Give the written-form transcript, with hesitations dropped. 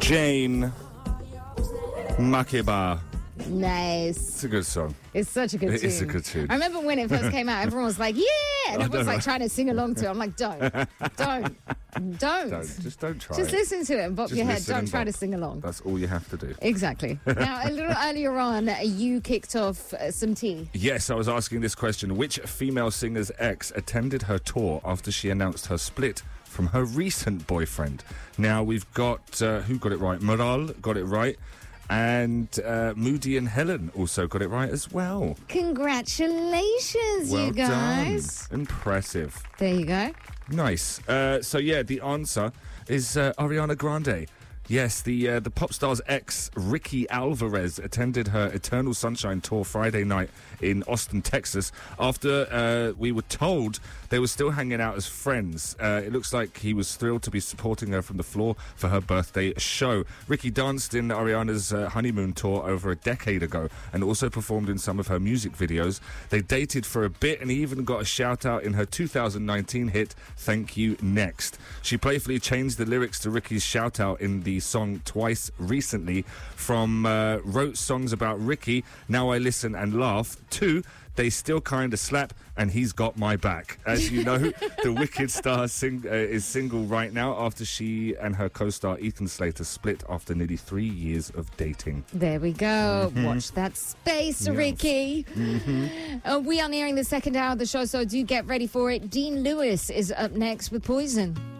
Jane Makeba. Nice. It's a good song. It's such a good tune. It is a good tune. I remember when it first came out, everyone was like, yeah! And everyone's like trying to sing along to it. I'm like, don't. Just don't try. Just listen to it and bop Just your head. listen Don't and try bop. to sing along. That's all you have to do. Exactly. Now, a little earlier on, you kicked off some tea. Yes, I was asking this question. Which female singer's ex attended her tour after she announced her split from her recent boyfriend? Now, we've got, who got it right? Moral got it right. And Moody and Helen also got it right as well. Congratulations, Well you guys. done. Impressive. There you go. Nice. So, yeah, the answer is Ariana Grande. Yes, the pop star's ex, Ricky Alvarez, attended her Eternal Sunshine tour Friday night in Austin, Texas, after we were told they were still hanging out as friends. It looks like he was thrilled to be supporting her from the floor for her birthday show. Ricky danced in Ariana's honeymoon tour over a decade ago and also performed in some of her music videos. They dated for a bit and he even got a shout-out in her 2019 hit, Thank You Next. She playfully changed the lyrics to Ricky's shout-out in the song twice recently, from wrote songs about Ricky, Now I Listen and Laugh, to They Still Kinda Slap and He's Got My Back. As you know, the Wicked star is single right now after she and her co-star Ethan Slater split after nearly 3 years of dating. There we go. Watch that space, Yes. Ricky. We are nearing the second hour of the show, so do get ready for it. Dean Lewis is up next with Poison.